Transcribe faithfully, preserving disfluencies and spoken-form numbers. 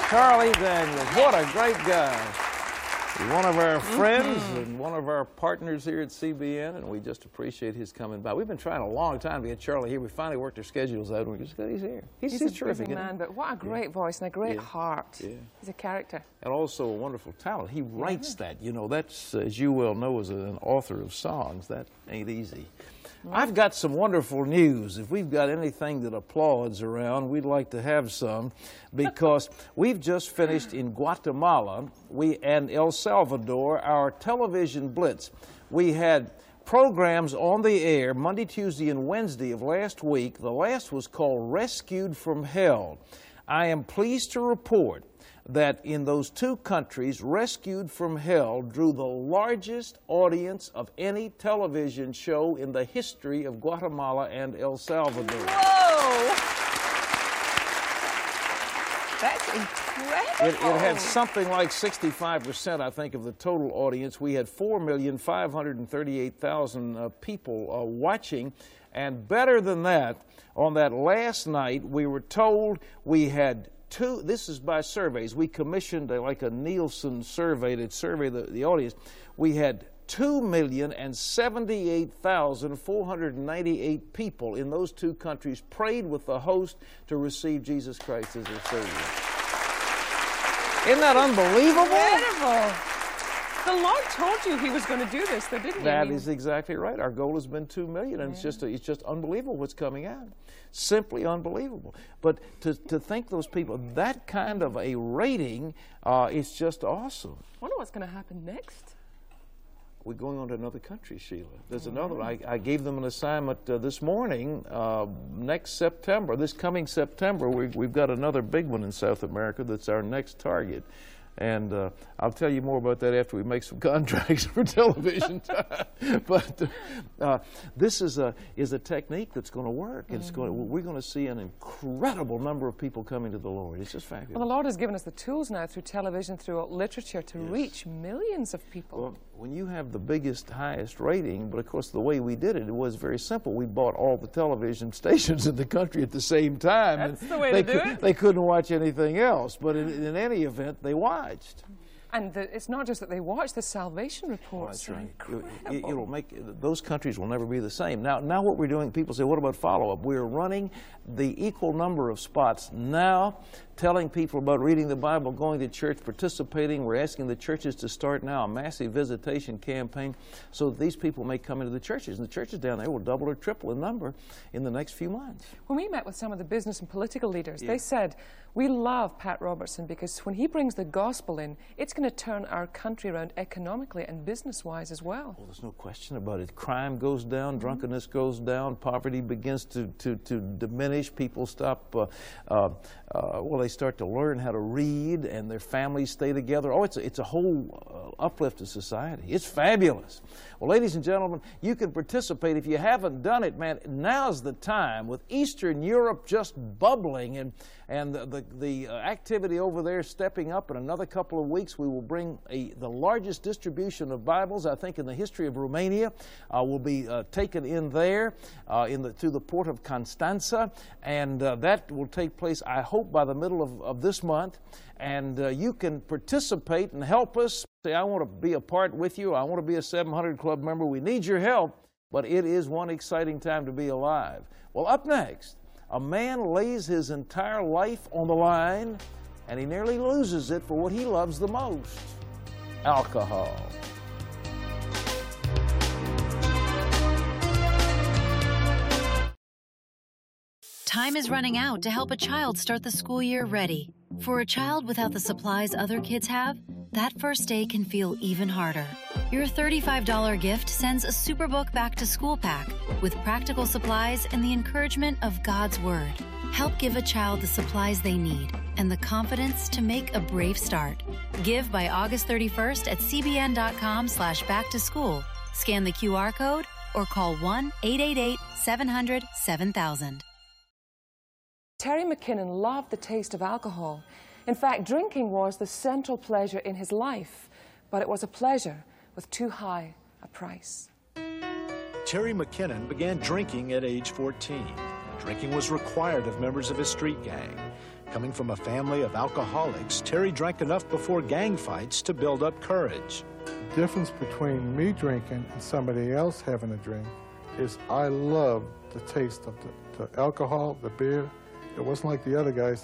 Charlie Daniels, what a great guy. He's one of our friends mm-hmm. and one of our partners here at C B N, and we just appreciate his coming by. We've been trying a long time to get Charlie here. We finally worked our schedules out, and we just got he's here. He's, he's, he's a terrific, busy man, but what a great yeah. voice and a great yeah. heart. Yeah. He's a character. And also a wonderful talent. He writes yeah. that. You know, that's, as you well know, as an author of songs, that ain't easy. I've got some wonderful news. If we've got anything that applauds around, we'd like to have some, because we've just finished in Guatemala we, and El Salvador our television blitz. We had programs on the air Monday, Tuesday, and Wednesday of last week. The last was called Rescued from Hell. I am pleased to report that in those two countries, Rescued from Hell drew the largest audience of any television show in the history of Guatemala and El Salvador. Whoa! That's incredible. It, it had something like sixty-five percent, I think, of the total audience. We had four million five hundred thirty-eight thousand uh, people uh, watching. And better than that, on that last night, we were told we had Two, this is by surveys. We commissioned a, like a Nielsen survey to survey the, the audience. We had two million seventy-eight thousand four hundred ninety-eight people in those two countries prayed with the host to receive Jesus Christ as their Savior. Isn't that unbelievable? Incredible. The Lord told you He was going to do this, though, didn't He? That I mean, is exactly right. Our goal has been two million, and yeah. it's just it's just unbelievable what's coming out. Simply unbelievable. But to, to think those people, that kind of a rating, uh, it's just awesome. I wonder what's going to happen next. We're going on to another country, Sheila. There's oh, another one. I, I gave them an assignment uh, this morning. Uh, next September, this coming September, we, we've got another big one in South America that's our next target. And uh, I'll tell you more about that after we make some contracts for television time. But uh, this is a is a technique that's going to work. Mm-hmm. It's going. We're going to see an incredible number of people coming to the Lord. It's just fabulous. Well, the Lord has given us the tools now through television, through literature, to yes. reach millions of people. Well, when you have the biggest, highest rating, but of course the way we did it, it was very simple. We bought all the television stations in the country at the same time. That's and the way they to do could, it. They couldn't watch anything else. But in, in any event, they watched. And the, it's not just that they watch, the salvation reports. Oh, that's right. It, it, it'll make, those countries will never be the same. Now, now what we're doing, people say, what about follow-up? We're running the equal number of spots now, telling people about reading the Bible, going to church, participating. We're asking the churches to start now a massive visitation campaign so that these people may come into the churches. And the churches down there will double or triple in number in the next few months. When we met with some of the business and political leaders, yeah. they said, we love Pat Robertson because when he brings the gospel in, it's going to turn our country around economically and business-wise as well. Well, there's no question about it. Crime goes down, mm-hmm. drunkenness goes down, poverty begins to, to, to diminish. People stop, uh, uh, uh, well, they start to learn how to read, and their families stay together. Oh, it's a, it's a whole uh, uplift of society. It's fabulous. Well, ladies and gentlemen, you can participate. If you haven't done it, man, now's the time. With Eastern Europe just bubbling and, and the, the, the uh, activity over there stepping up, in another couple of weeks we will bring a, the largest distribution of Bibles, I think, in the history of Romania. Uh, will be uh, taken in there uh, in the, through the port of Constanța, and uh, that will take place, I hope, by the middle of, of this month. And uh, you can participate and help us. Say, I want to be a part with you. I want to be a seven hundred Club member. We need your help, but it is one exciting time to be alive. Well, up next, a man lays his entire life on the line, and he nearly loses it for what he loves the most, alcohol. Time is running out to help a child start the school year ready. For a child without the supplies other kids have, that first day can feel even harder. Your thirty-five dollar gift sends a Superbook Back to School pack with practical supplies and the encouragement of God's Word. Help give a child the supplies they need and the confidence to make a brave start. Give by August thirty-first at cbn.com slash back to school. Scan the Q R code or call one eight eight eight seven hundred seven thousand. Terry McKinnon loved the taste of alcohol. In fact, drinking was the central pleasure in his life, but it was a pleasure with too high a price. Terry McKinnon began drinking at age fourteen. Drinking was required of members of his street gang. Coming from a family of alcoholics, Terry drank enough before gang fights to build up courage. The difference between me drinking and somebody else having a drink is I love the taste of the, the alcohol, the beer. It wasn't like the other guys.